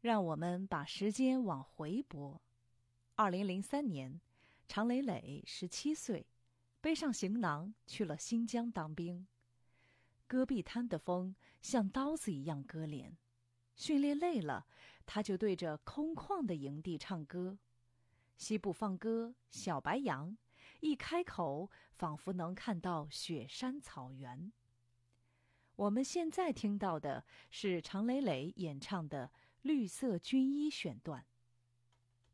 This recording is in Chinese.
让我们把时间往回拨。2003年，常磊磊17岁，背上行囊去了新疆当兵。戈壁滩的风像刀子一样割脸，训练累了，他就对着空旷的营地唱歌。西部放歌，小白杨，一开口仿佛能看到雪山草原。我们现在听到的是常磊磊演唱的《绿色军衣》选段。